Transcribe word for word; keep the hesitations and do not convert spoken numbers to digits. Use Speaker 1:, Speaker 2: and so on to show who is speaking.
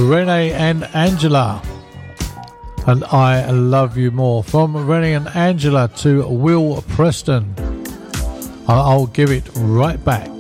Speaker 1: Renee and Angela. And I Love You More. From Renee and Angela to Will Preston. I'll give it right back.